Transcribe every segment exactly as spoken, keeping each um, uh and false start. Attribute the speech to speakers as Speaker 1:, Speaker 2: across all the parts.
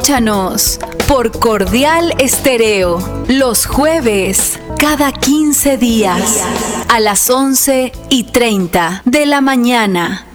Speaker 1: Escúchanos por Cordial Estéreo los jueves cada quince días a las once y treinta de la mañana.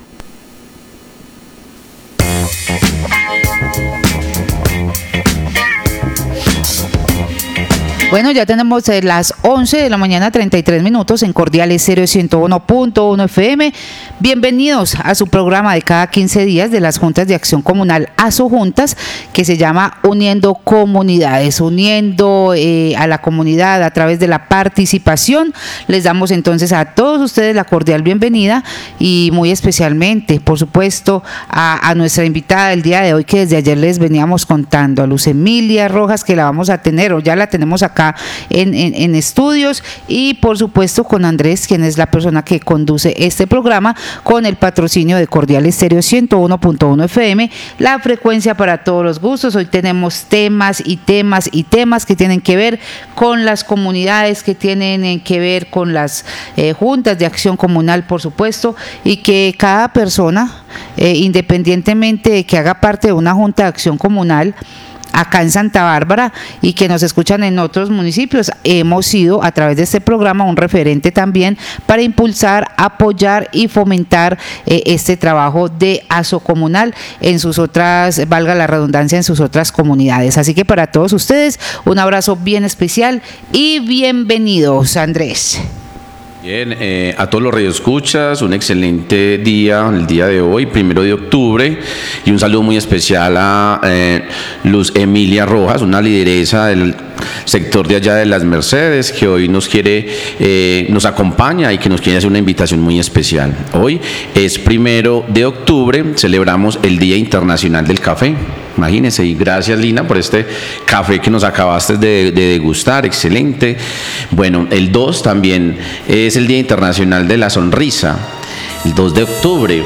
Speaker 2: Bueno, ya tenemos eh, las once de la mañana, treinta y tres minutos en Cordial Estéreo ciento uno punto uno F M. Bienvenidos a su programa de cada quince días de las Juntas de Acción Comunal Asojuntas, que se llama Uniendo Comunidades, uniendo eh, a la comunidad a través de la participación. Les damos entonces a todos ustedes la cordial bienvenida y muy especialmente, por supuesto, a, a nuestra invitada del día de hoy, que desde ayer les veníamos contando, a Luz Emilia Rojas, que la vamos a tener o ya la tenemos acá En, en, en estudios, y por supuesto con Andrés, quien es la persona que conduce este programa, con el patrocinio de Cordial Estéreo ciento uno punto uno F M, la frecuencia para todos los gustos. Hoy tenemos temas y temas y temas que tienen que ver con las comunidades, que tienen que ver con las eh, juntas de acción comunal, por supuesto, y que cada persona, eh, independientemente de que haga parte de una junta de acción comunal acá en Santa Bárbara y que nos escuchan en otros municipios, hemos sido a través de este programa un referente también para impulsar, apoyar y fomentar eh, este trabajo de asocomunal en sus otras, valga la redundancia, en sus otras comunidades. Así que para todos ustedes un abrazo bien especial y bienvenidos, Andrés.
Speaker 3: Bien, eh, a todos los radioescuchas, un excelente día, el día de hoy, primero de octubre, y un saludo muy especial a eh, Luz Emilia Rojas, una lideresa del sector de allá de Las Mercedes, que hoy nos quiere, eh, nos acompaña y que nos quiere hacer una invitación muy especial. Hoy es primero de octubre, celebramos el Día Internacional del Café. Imagínense, y gracias, Lina, por este café que nos acabaste de, de degustar, excelente. Bueno, el dos también es el Día Internacional de la Sonrisa, el dos de octubre,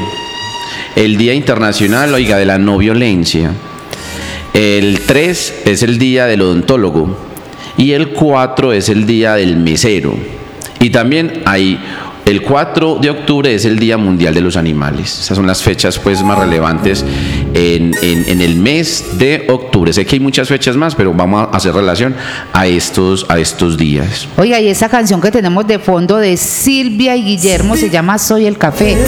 Speaker 3: el Día Internacional, oiga, de la No Violencia. El tres es el Día del Odontólogo y el cuatro es el Día del Mesero. Y también hay el cuatro de octubre es el Día Mundial de los Animales. Esas son las fechas pues más relevantes en, en, en el mes de octubre. Sé que hay muchas fechas más, pero vamos a hacer relación a estos, a estos días.
Speaker 2: Oiga, y esa canción que tenemos de fondo de Silvia y Guillermo se llama Soy el Café.